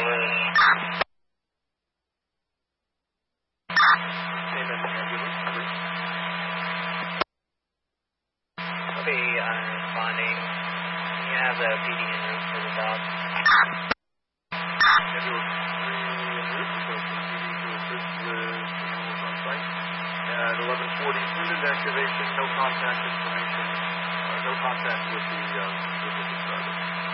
Copy, I'm responding. You have the PD en route for the dog. Ambulance 3 en route, requesting PD to assist with animals on site. At 11:40, unit activation, no contact information, no contact with the discharger.